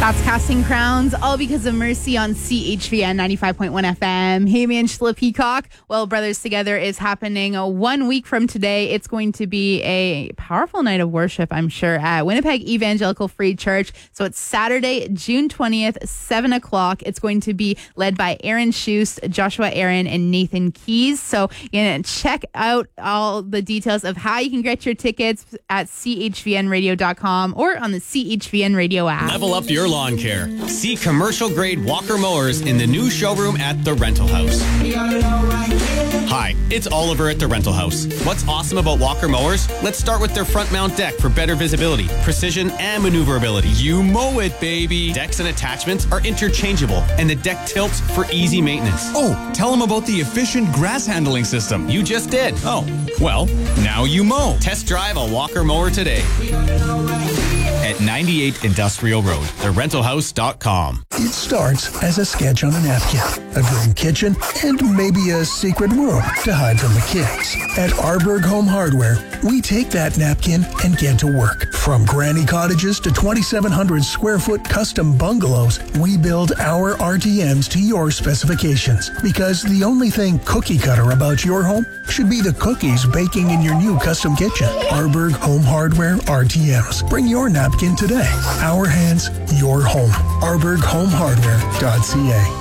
That's Casting Crowns, all because of Mercy on CHVN 95.1 FM. Hey, Angela Peacock. Well, Brothers Together is happening 1 week from today. It's going to be a powerful night of worship, I'm sure, at Winnipeg Evangelical Free Church. So it's Saturday, June 20th, 7 o'clock. It's going to be led by Aaron Schust, Joshua Aaron, and Nathan Keys. So you can check out all the details of how you can get your tickets at chvnradio.com or on the CHVN Radio app. Level up your lawn care. See commercial-grade Walker mowers in the new showroom at The Rental House. Hi, it's Oliver at The Rental House. What's awesome about Walker mowers? Let's start with their front mount deck for better visibility, precision, and maneuverability. You mow it, baby. Decks and attachments are interchangeable, and the deck tilts for easy maintenance. Oh, tell them about the efficient grass handling system. You just did. Oh, well, now you mow. Test drive a Walker mower today at 98 Industrial Road, therentalhouse.com. It starts as a sketch on a napkin, a green kitchen, and maybe a secret room to hide from the kids. At Arberg Home Hardware, we take that napkin and get to work. From granny cottages to 2,700 square foot custom bungalows, we build our RTMs to your specifications. Because the only thing cookie cutter about your home should be the cookies baking in your new custom kitchen. Arberg Home Hardware RTMs. Bring your napkin today. Our hands, your home. ArbergHomeHardware.ca.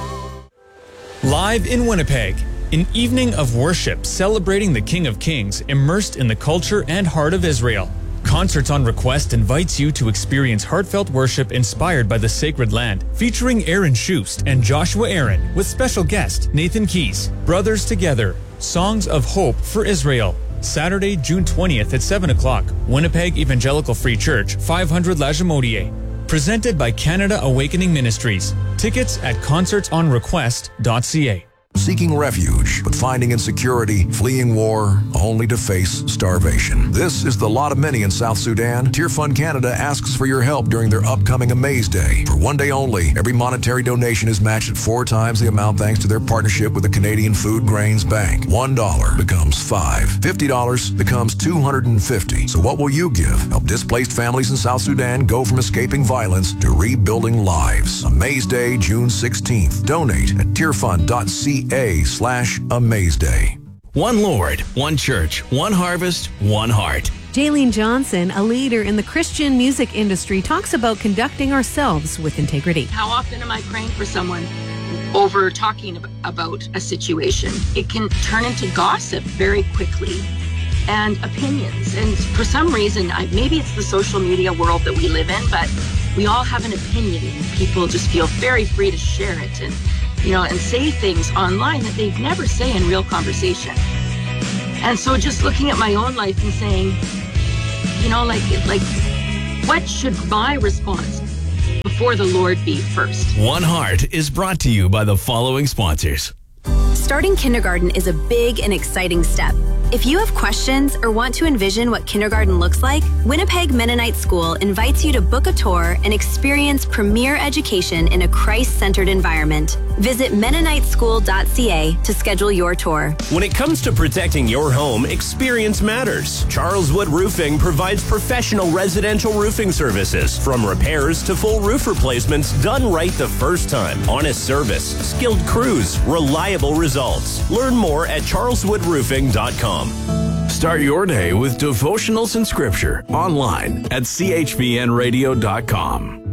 Live in Winnipeg, an evening of worship celebrating the King of Kings, immersed in the culture and heart of Israel. Concerts on Request invites you to experience heartfelt worship inspired by the sacred land, featuring Aaron Schust and Joshua Aaron, with special guest Nathan Keys. Brothers Together, Songs of Hope for Israel. Saturday, June 20th at 7 o'clock, Winnipeg Evangelical Free Church, 500 La Jamodier. Presented by Canada Awakening Ministries. Tickets at concertsonrequest.ca. Seeking refuge, but finding insecurity, fleeing war, only to face starvation. This is the lot of many in South Sudan. Tier Fund Canada asks for your help during their upcoming Amaze Day. For one day only, every monetary donation is matched at 4 times the amount thanks to their partnership with the Canadian Food Grains Bank. $1 becomes $5. $50 becomes $250. So what will you give? Help displaced families in South Sudan go from escaping violence to rebuilding lives. Amaze Day, June 16th. Donate at tierfund.ca/Amaze Day. One Lord, one church, one harvest, one heart. Jaylene Johnson, a leader in the Christian music industry, talks about conducting ourselves with integrity. How often am I praying for someone over talking about a situation? It can turn into gossip very quickly and opinions. And for some reason, maybe it's the social media world that we live in, but we all have an opinion. People just feel very free to share it and say things online that they'd never say in real conversation. And so just looking at my own life and saying, what should my response before the Lord be first? One Heart is brought to you by the following sponsors. Starting kindergarten is a big and exciting step. If you have questions or want to envision what kindergarten looks like, Winnipeg Mennonite School invites you to book a tour and experience premier education in a Christ-centered environment. Visit MennoniteSchool.ca to schedule your tour. When it comes to protecting your home, experience matters. Charleswood Roofing provides professional residential roofing services, from repairs to full roof replacements done right the first time. Honest service, skilled crews, reliable results. Learn more at charleswoodroofing.com. Start your day with devotionals and scripture online at chvnradio.com.